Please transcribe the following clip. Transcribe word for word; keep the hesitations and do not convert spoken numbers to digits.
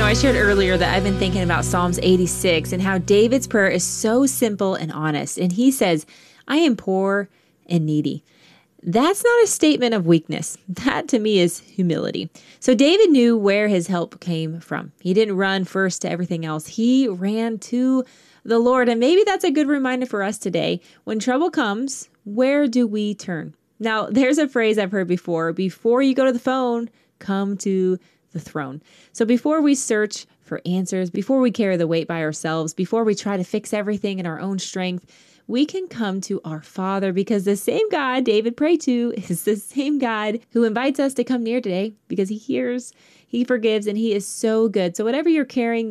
I shared earlier that I've been thinking about Psalms eighty-six and how David's prayer is so simple and honest. And he says, I am poor and needy. That's not a statement of weakness. That to me is humility. So David knew where his help came from. He didn't run first to everything else. He ran to the Lord. And maybe that's a good reminder for us today. When trouble comes, where do we turn? Now, there's a phrase I've heard before. Before you go to the phone, come to the throne. So before we search for answers, before we carry the weight by ourselves, before we try to fix everything in our own strength, we can come to our Father, because the same God David prayed to is the same God who invites us to come near today, because he hears, he forgives, and he is so good. So whatever you're carrying